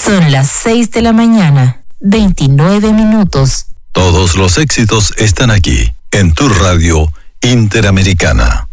Son las 6 de la mañana, 29 minutos. Todos los éxitos están aquí, en tu radio Interamericana.